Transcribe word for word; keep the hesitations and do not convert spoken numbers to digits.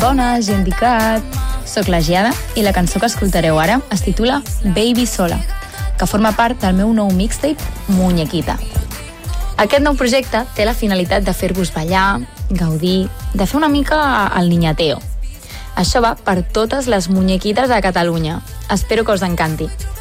Bones, gent d'Icat. Soc la Giada i la cançó que escoltareu ara es titula Baby Sola, que forma part del meu nou mixtape Muñequita. Aquest nou projecte té la finalitat de fer-vos ballar, gaudir, de fer una mica el niñateo. Això va per totes les muñequites de Catalunya. Espero que us encanti.